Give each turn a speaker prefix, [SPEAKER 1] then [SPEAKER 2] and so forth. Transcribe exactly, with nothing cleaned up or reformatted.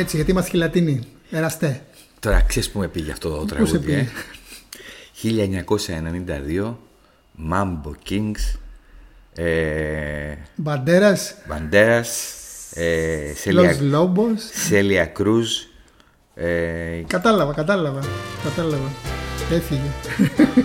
[SPEAKER 1] Έτσι, γιατί είμαστε και Λατίνοι. Εραστέ.
[SPEAKER 2] Τώρα ξέρεις που με πήγε αυτό το τραγούδι. Ε? χίλια εννιακόσια ενενήντα δύο, Mambo Kings. Ε...
[SPEAKER 1] Μπαντέρας.
[SPEAKER 2] Μπαντέρας. Ε... Σέλια Κρούζ. Ε...
[SPEAKER 1] Κατάλαβα, κατάλαβα. Κατάλαβα. Έφυγε.